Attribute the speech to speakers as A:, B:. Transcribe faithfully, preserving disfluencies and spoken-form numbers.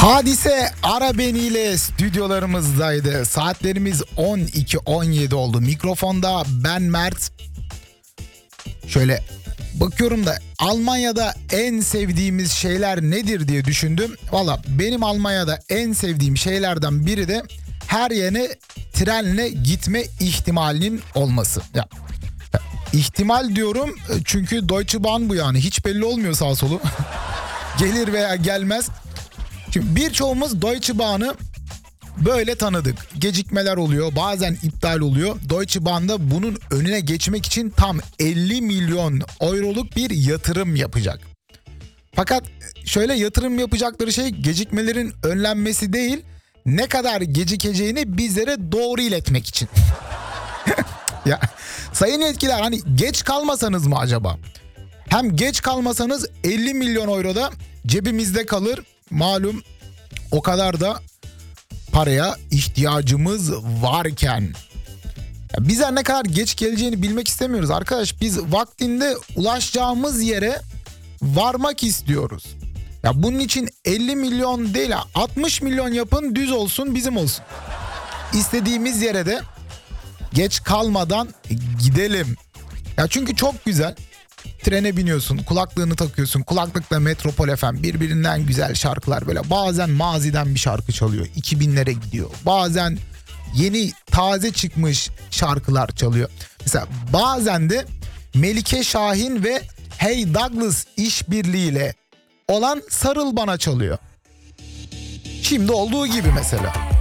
A: Hadise Arabeni ile stüdyolarımızdaydı. Saatlerimiz on iki on yedi oldu. Mikrofonda ben Mert. Şöyle bakıyorum da Almanya'da en sevdiğimiz şeyler nedir diye düşündüm. Valla benim Almanya'da en sevdiğim şeylerden biri de her yere trenle gitme ihtimalinin olması. Ya, ya ihtimal diyorum çünkü Deutsche Bahn bu yani. Hiç belli olmuyor sağ solu. Gelir veya gelmez. Şimdi birçoğumuz Deutsche Bahn'ı böyle tanıdık. Gecikmeler oluyor, bazen iptal oluyor. Deutsche Bahn'da bunun önüne geçmek için tam elli milyon euroluk bir yatırım yapacak. Fakat şöyle yatırım yapacakları şey gecikmelerin önlenmesi değil, ne kadar gecikeceğini bizlere doğru iletmek için. Ya sayın yetkililer, hani geç kalmasanız mı acaba? Hem geç kalmasanız elli milyon euro da cebimizde kalır. Malum o kadar da paraya ihtiyacımız varken. Ya bizler ne kadar geç geleceğini bilmek istemiyoruz arkadaş. Biz vaktinde ulaşacağımız yere varmak istiyoruz. Ya bunun için elli milyon değil, altmış milyon yapın, düz olsun, bizim olsun. İstediğimiz yere de geç kalmadan gidelim. Ya çünkü çok güzel. Trene biniyorsun, kulaklığını takıyorsun. Kulaklıkla Metropol F M, birbirinden güzel şarkılar böyle. Bazen maziden bir şarkı çalıyor, iki binlere gidiyor. Bazen yeni taze çıkmış şarkılar çalıyor. Mesela bazen de Melike Şahin ve Hey Douglas işbirliğiyle olan Sarıl Bana çalıyor. Şimdi olduğu gibi mesela.